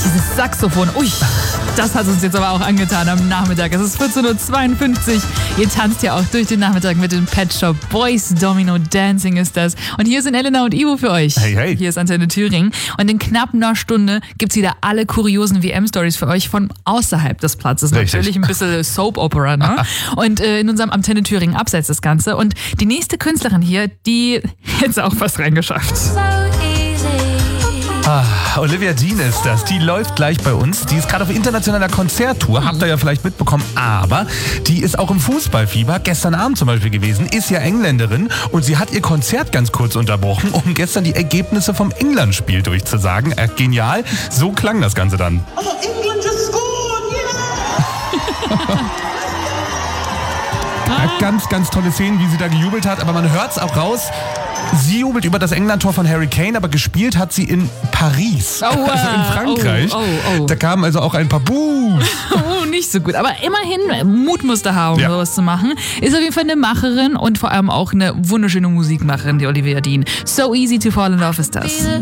Dieses Saxophon. Ui, das hat uns jetzt aber auch angetan am Nachmittag. Es ist 14.52 Uhr. Ihr tanzt ja auch durch den Nachmittag mit den Pet Shop Boys. Domino Dancing ist das. Und hier sind Elena und Ivo für euch. Hey, hey. Hier ist Antenne Thüringen. Und in knapp einer Stunde gibt es wieder alle kuriosen WM-Stories für euch von außerhalb des Platzes. Richtig. Natürlich ein bisschen Soap-Opera, ne? Und in unserem Antenne Thüringen abseits das Ganze. Und die nächste Künstlerin hier, die hätte auch fast reingeschafft. Olivia Dean ist das. Die läuft gleich bei uns. Die ist gerade auf internationaler Konzerttour. Habt ihr ja vielleicht mitbekommen. Aber die ist auch im Fußballfieber. Gestern Abend zum Beispiel gewesen. Ist ja Engländerin. Und sie hat ihr Konzert ganz kurz unterbrochen, um gestern die Ergebnisse vom England-Spiel durchzusagen. Genial. So klang das Ganze dann. Oh, England just scored, yeah! Ja, ganz, ganz tolle Szenen, wie sie da gejubelt hat. Aber man hört es auch raus. Sie jubelt über das England-Tor von Harry Kane, aber gespielt hat sie in Paris, also in Frankreich. Oh. Da kamen also auch ein paar Buhs. Oh, nicht so gut. Aber immerhin, Mut musst du haben, sowas zu machen. Ist auf jeden Fall eine Macherin und vor allem auch eine wunderschöne Musikmacherin, die Olivia Dean. So easy to fall in love ist das.